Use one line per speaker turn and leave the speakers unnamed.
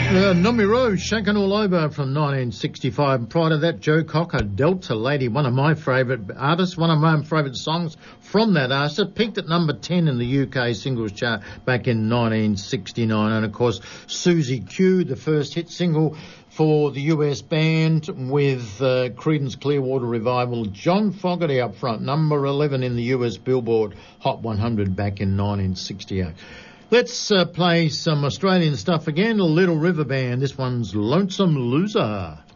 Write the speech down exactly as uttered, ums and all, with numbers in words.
Uh, Nomi Rose, Shakin' All Over from nineteen sixty-five. And prior to that, Joe Cocker, Delta Lady, one of my favourite artists, one of my favourite songs from that artist. It peaked at number ten in the U K singles chart back in nineteen sixty-nine. And, of course, Susie Q, the first hit single for the U S band with uh, Creedence Clearwater Revival. John Fogerty up front, number eleven in the U S Billboard Hot one hundred back in nineteen sixty-eight. Let's uh, play some Australian stuff again. Little River Band. This one's Lonesome Loser.